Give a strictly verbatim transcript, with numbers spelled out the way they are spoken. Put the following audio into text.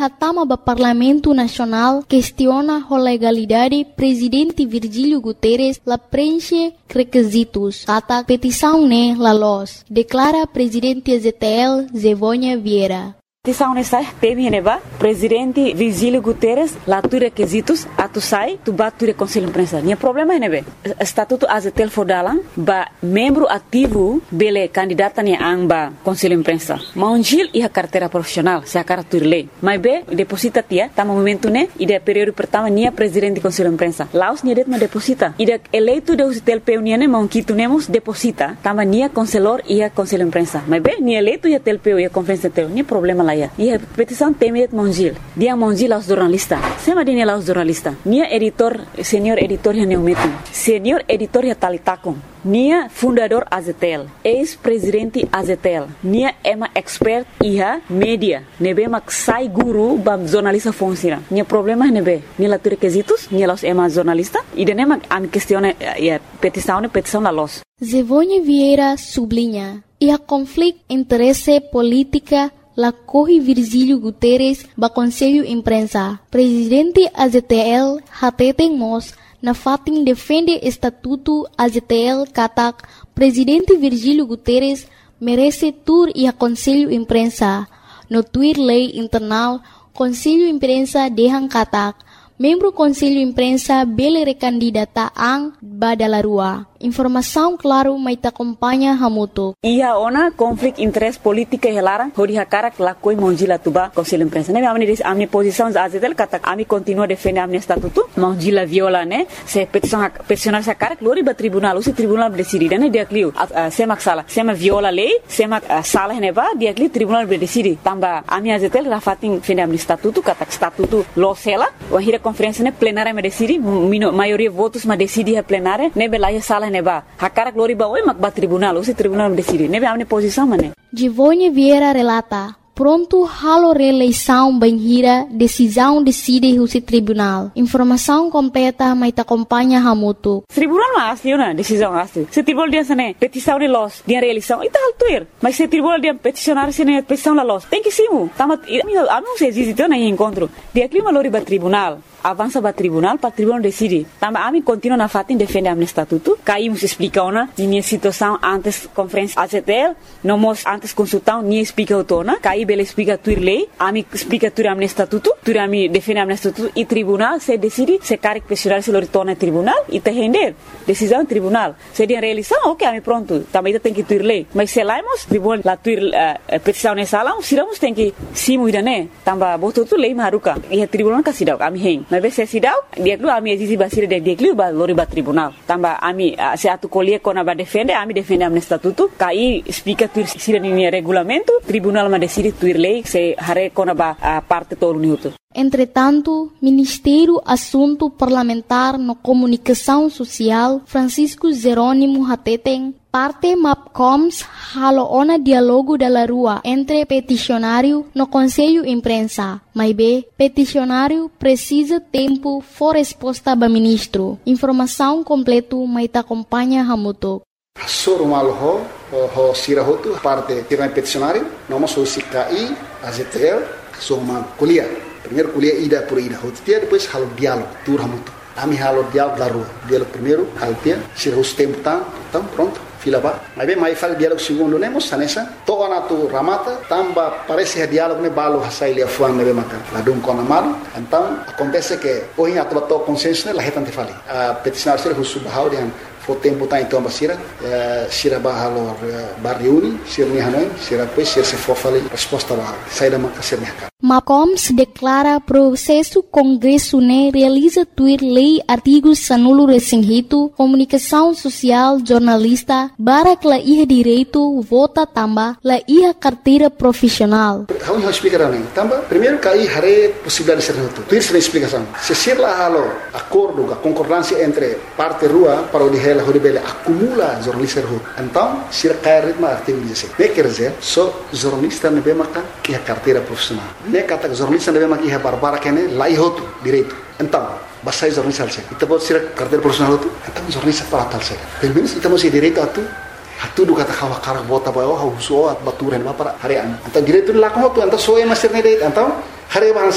hatama ba Parlamento Nacional questiona a legalidade presidente Virgílio Guterres la preenche requisitos. Kata petição ne la los. Declara presidente A Z T L Zevônia Vieira. Petição nessa teme neba presidente Virgílio Guterres lá tu requisitos atu sai tu bat tu conselho imprensa. Nia problema é nebe estatuto A Z T L fodalan ba membro ativo bele candidata ni amba conselho imprensa. Maunjil e a carteira profissional se a cara tu lei. Mas be deposita tia tá momento né e de período pertama nia presidente conselho imprensa. Laos nia det ma deposita. E de eleito de A Z T L P nia ne maunquito nemos deposita tama nia conselor e a conselho imprensa. Mas be nia eleito e a T L P e a conferência teu nia problema lá. E a petição teme Mongil. Dia Mongil aos jornalistas. Sema dia aos jornalistas. Nia editor, senior editor ya neumetum. Senior editor ya talitakon. Nia fundador A Z T L. Ex-presidente A Z T L. Nia ema expert iha media. Nebe mak sai guru bam jornalista funciona. Nia problema nebe. Nia la requisitos. Nia los ema jornalista. E dene mak am questione ya petição ne petição la los. Zevônia Vieira sublinha. E a conflito interesse política la corre Virgílio Guterres ba Conselho Imprensa. Presidente A Z T L hateten mos na fatin defende estatuto A Z T L katak Presidente Virgílio Guterres merece tur e a Conselho Imprensa. No tweet lei internal Conselho Imprensa dehan katak membro Conselho Imprensa bele recandidata ang badalarua. Informação claro mai ta acompanha hamuto. Ia ona conflict interest politika helara hodi hakara la koi monjila tuba Conselho Imprensa. Ne amni dis amni posição A Z T L kata ami continua defende amni estatuto monjila viola ne se petição peticionar sa cara glori ba tribunal usi tribunal decide ne dia clio sema sala sema viola lei sema sala ne ba dia clio tribunal decide tamba ami A Z T L rafatin defende amni estatuto kata estatuto lo sela o hira conferência ne plenária me decide maioria votos ma decide a plenária ne belaia sala neba hakara glori ba oi mak ba tribunal usi tribunal decide nebe amne posição mane. Zevônia Vieira relata pronto halo reeleição banhira decisão decide usi tribunal. Informação completa mai ta acompanha hamuto. Tribunal ma asli na decisão asli. Se tribunal dia sane petição de los dia reeleição ita altuir. Mas se tribunal dia peticionar sene petição la los tem que simu. Tamat anu se existe na encontro. Dia clima lori ba tribunal. Avança para tribunal, para tribunal decide. Também a mim continua na fatin defende a estatuto. Caímos explica ona, minha situação antes conferência A Z T L, não mos antes consultar, nem explica o tona. Caí bela explica tudo lei, a mim explica tudo a estatuto, tudo a mim defende a estatuto e tribunal se decide se carre pessoal se lo torna tribunal e te render decisão tribunal. Se dia realização, ok, a mim pronto. Também tem que tudo lei. Mas se laimos tribunal la tudo petição nessa sala, se lamos tem que simu ida né. Também botou tudo lei maruca e a tribunal que se dá, a mim rei. Mas se sidau dia lu ami exisi basir de dia lu ba lori ba tribunal tamba ami se atu colher kona ba defende ami defende am estatuto kai explica tu sira ni regulamento tribunal ma decide tu lei se hare kona ba parte todo minuto. Entretanto, Ministério Assunto Parlamentar no Comunicação Social Francisco Jerônimo Hateten parte MAPCOMS haloona diálogo da rua entre peticionário no Conselho Imprensa. Mas B, peticionário precisa tempo for resposta ba ministro. Informação completo mai ta acompanha hamuto. Soro malo ho ho sirahotu parte tirang peticionário, noma so C K I, A Z T L, so ma kuliah. Primeiro kuliah ida por ida hotia, depois halo diálogo, tur hamuto. Ami halo diálogo da rua. Diálogo primeiro, altia, sira os tempo tá, então pronto. Fila ba, mas bem mais fala diálogo segundo nemos sanessa. Toa na tu ramata, tamba parece que diálogo ne balo hasai lia fuan nebe maka. Ladum kona malu. Então acontece que hoje atu bato consenso ne la hetante fali. A peticionar ser husu bahau dengan o tempo tá então basira, sira bahalo barriuni, sira ni hanoi, sira pois sira se fofali resposta ba saída maka ser mercado. MAPCOMS declara processo Congresso ne realiza tuir lei artigos sanulo resinghito, comunicação social, jornalista, barak la iha direito, vota tamba, la iha carteira profissional. How you explicar nem tamba? Primeiro cai hare possibilidade de ser noto. Tuir sem explicação. Se ser la halo acordo, a concordância entre parte rua para o de hela horibele acumula jornalista rua. Então, sira cai ritmo artigo dezesseis. Ne quer dizer, só jornalista ne bemaka iha carteira profissional. Ne kata jornalista ne bemaka iha barbara kene la ihoto direito. Então, basai jornalista alse. Ita bot sira carteira profissional tu. Então jornalista para tal se. Pelo menos ita mo si direito atu. Hatu du kata kawa karak bota ba oh husu at baturan ba para harian. Então direito la ko tu, então so e master ne direito. Então hare